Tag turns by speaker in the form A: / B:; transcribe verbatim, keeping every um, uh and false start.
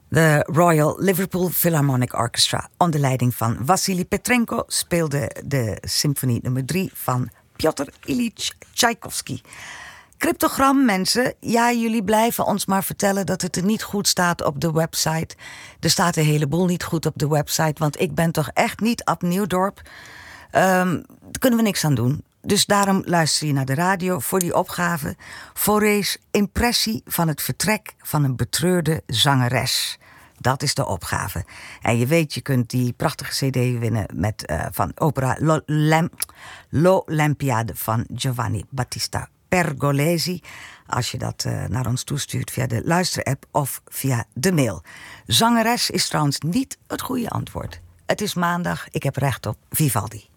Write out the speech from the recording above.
A: De Royal Liverpool Philharmonic Orchestra onder leiding van Wassily Petrenko speelde de symfonie nummer drie van Piotr Ilyich Tchaikovsky. Cryptogram, mensen. Ja, jullie blijven ons maar vertellen dat het er niet goed staat op de website. Er staat een heleboel niet goed op de website, want ik ben toch echt niet Ab Nieuwdorp. Um, daar kunnen we niks aan doen. Dus daarom luister je naar de radio voor die opgave. Fauré's impressie van het vertrek van een betreurde zangeres. Dat is de opgave. En je weet, je kunt die prachtige cd winnen met, uh, van opera L'Olympiade van Giovanni Battista Pergolesi. Als je dat uh, naar ons toestuurt via de luisterapp of via de mail. Zangeres is trouwens niet het goede antwoord. Het is maandag, ik heb recht op Vivaldi.